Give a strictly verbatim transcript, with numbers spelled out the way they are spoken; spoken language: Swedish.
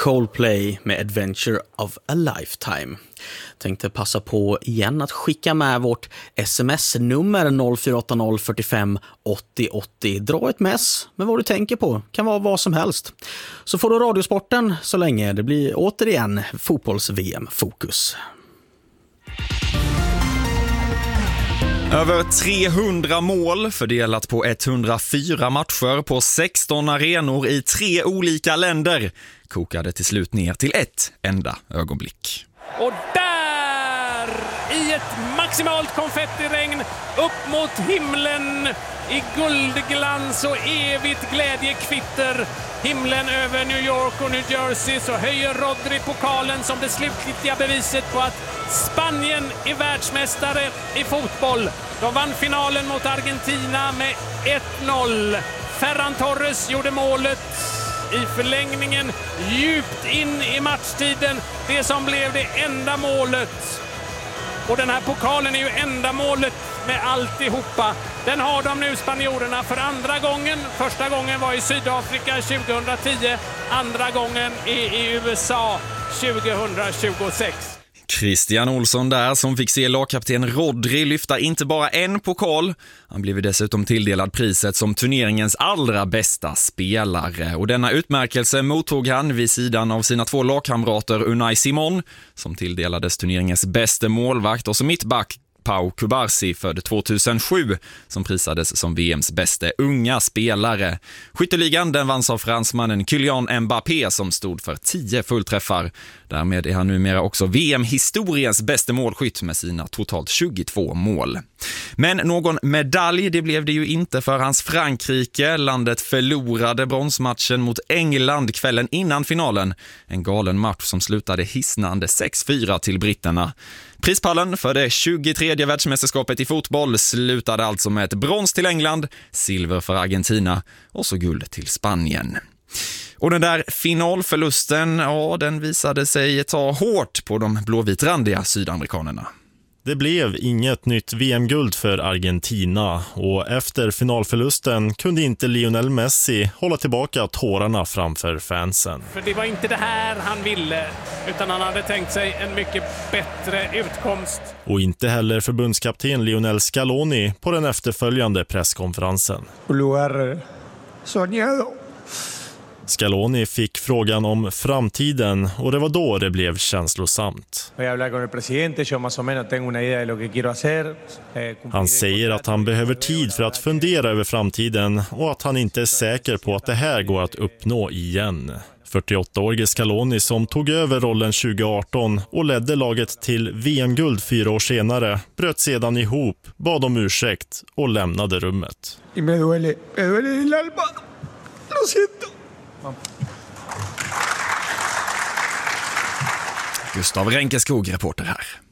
Coldplay med Adventure of a Lifetime. Tänkte passa på igen att skicka med vårt sms-nummer noll fyra åtta noll fyrtiofem åttio åttio. Dra ett mess med vad du tänker på. Kan vara vad som helst. Så får du Radiosporten så länge det blir återigen fotbolls-V M-fokus. Över trehundra mål fördelat på etthundrafyra matcher på sexton arenor i tre olika länder kokade till slut ner till ett enda ögonblick. Och där, i ett maximalt konfettiregn, upp mot himlen, i guldglans och evigt glädjekvitter, himlen över New York och New Jersey, så höjer Rodri pokalen som det slutgiltiga beviset på att Spanien är världsmästare i fotboll. De vann finalen mot Argentina med ett noll. Ferran Torres gjorde målet i förlängningen djupt in i matchtiden. Det som blev det enda målet. Och den här pokalen är ju enda målet med alltihopa. Den har de nu, spanjorerna, för andra gången. Första gången var i Sydafrika tjugohundratio. Andra gången är i U S A tjugohundratjugosex. Christian Olsson där, som fick se lagkapten Rodri lyfta inte bara en pokal. Han blev dessutom tilldelad priset som turneringens allra bästa spelare. Och denna utmärkelse mottog han vid sidan av sina två lagkamrater Unai Simon, som tilldelades turneringens bästa målvakt, och som mittback Pau Cubarsí född tvåtusensju, som prisades som V M:s bästa unga spelare. Skytteligan den vanns av fransmannen Kylian Mbappé, som stod för tio fullträffar. Därmed är han numera också V M-historiens bästa målskytt med sina totalt tjugotvå mål. Men någon medalj det blev det ju inte för hans Frankrike. Landet förlorade bronsmatchen mot England kvällen innan finalen. En galen match som slutade hisnande sex fyra till britterna. Prispallen för det tjugotredje världsmästerskapet i fotboll slutade alltså med ett brons till England, silver för Argentina och så guld till Spanien. Och den där finalförlusten, ja, den visade sig ta hårt på de blåvitrandiga sydamerikanerna. Det blev inget nytt V M-guld för Argentina, och efter finalförlusten kunde inte Lionel Messi hålla tillbaka tårarna framför fansen. För det var inte det här han ville, utan han hade tänkt sig en mycket bättre utkomst. Och inte heller förbundskapten Lionel Scaloni på den efterföljande presskonferensen. Lugar soñado. Scaloni fick frågan om framtiden, och det var då det blev känslosamt. Han säger att han behöver tid för att fundera över framtiden och att han inte är säker på att det här går att uppnå igen. fyrtioåttaårige Scaloni, som tog över rollen tjugoarton och ledde laget till V M-guld fyra år senare, bröt sedan ihop, bad om ursäkt och lämnade rummet. Me duele, me duele el alma. Lo siento. Gustav Ränkeskog, reporter här.